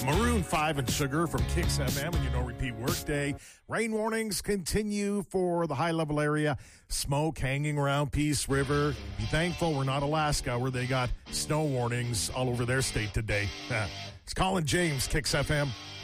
Maroon 5 and Sugar from Kicks FM, and repeat workday. Rain warnings continue for the high-level area. Smoke hanging around Peace River. Be thankful we're not Alaska, where they got snow warnings all over their state today. It's Colin James, Kicks FM.